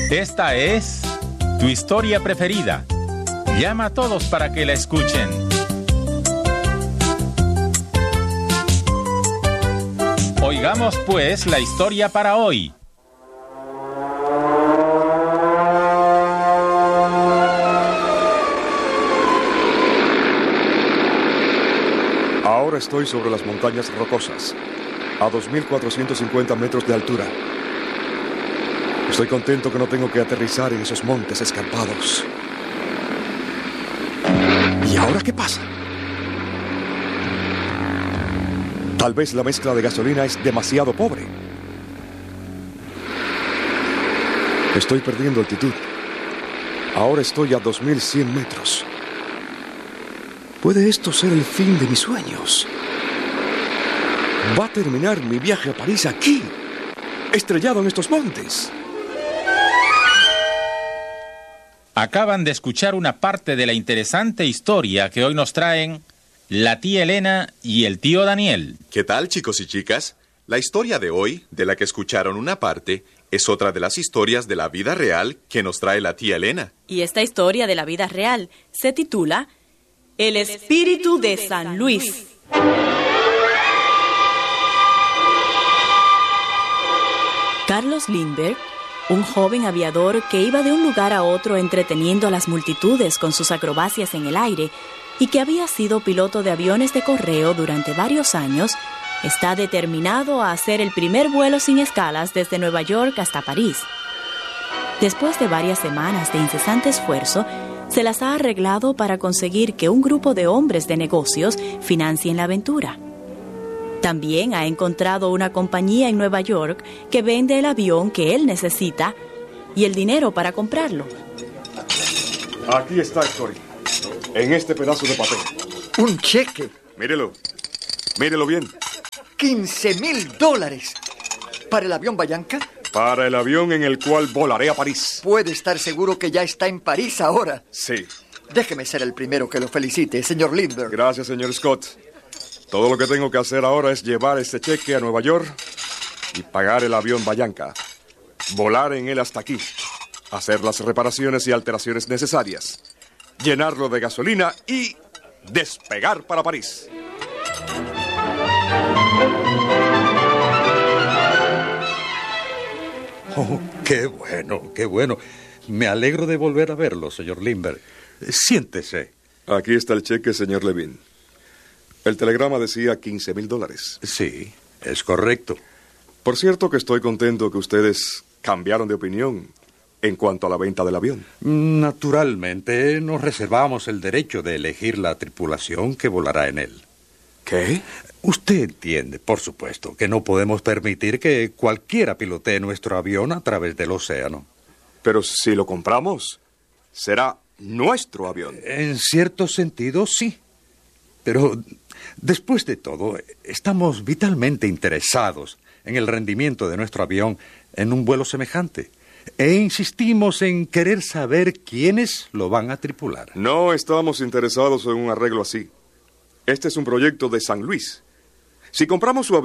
Esta es tu historia preferida. Llama a todos para que la escuchen. Oigamos pues la historia para hoy. Ahora estoy sobre las montañas rocosas, a 2.450 metros de altura. Estoy contento que no tengo que aterrizar en esos montes escarpados. ¿Y ahora qué pasa? Tal vez la mezcla de gasolina es demasiado pobre. Estoy perdiendo altitud. Ahora estoy a 2.100 metros. ¿Puede esto ser el fin de mis sueños? Va a terminar mi viaje a París aquí, estrellado en estos montes. Acaban de escuchar una parte de la interesante historia que hoy nos traen la tía Elena y el tío Daniel. ¿Qué tal, chicos y chicas? La historia de hoy, de la que escucharon una parte, es otra de las historias de la vida real que nos trae la tía Elena. Y esta historia de la vida real se titula El Espíritu de San Luis. Carlos Lindbergh, un joven aviador que iba de un lugar a otro entreteniendo a las multitudes con sus acrobacias en el aire y que había sido piloto de aviones de correo durante varios años, está determinado a hacer el primer vuelo sin escalas desde Nueva York hasta París. Después de varias semanas de incesante esfuerzo, se las ha arreglado para conseguir que un grupo de hombres de negocios financien la aventura. También ha encontrado una compañía en Nueva York que vende el avión que él necesita y el dinero para comprarlo. Aquí está, Story, en este pedazo de papel. Un cheque. Mírelo bien. $15,000. ¿Para el avión Vallanca? Para el avión en el cual volaré a París. Puede estar seguro que ya está en París ahora. Sí. Déjeme ser el primero que lo felicite, señor Lindbergh. Gracias, señor Scott. Todo lo que tengo que hacer ahora es llevar este cheque a Nueva York y pagar el avión Vallanca. Volar en él hasta aquí. Hacer las reparaciones y alteraciones necesarias. Llenarlo de gasolina y despegar para París. Oh, qué bueno, qué bueno. Me alegro de volver a verlo, señor Lindbergh. Siéntese. Aquí está el cheque, señor Levin. El telegrama decía $15,000. Sí, es correcto. Por cierto que estoy contento que ustedes cambiaron de opinión en cuanto a la venta del avión. Naturalmente, nos reservamos el derecho de elegir la tripulación que volará en él. ¿Qué? Usted entiende, por supuesto, que no podemos permitir que cualquiera pilotee nuestro avión a través del océano. Pero si lo compramos, será nuestro avión. En cierto sentido, sí. Pero, después de todo, estamos vitalmente interesados en el rendimiento de nuestro avión en un vuelo semejante. E insistimos en querer saber quiénes lo van a tripular. No estamos interesados en un arreglo así. Este es un proyecto de San Luis. Si compramos su avión,